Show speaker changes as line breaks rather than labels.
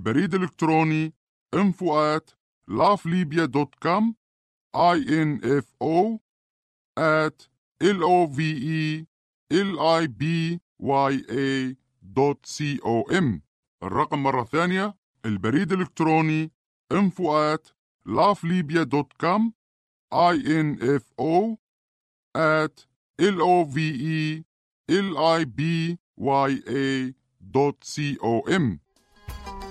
البريد الإلكتروني info@lovelibya.com info@lovelibya.com. الرقم مرة ثانية، البريد الإلكتروني info@lovelibya.com info@lovelibya.com.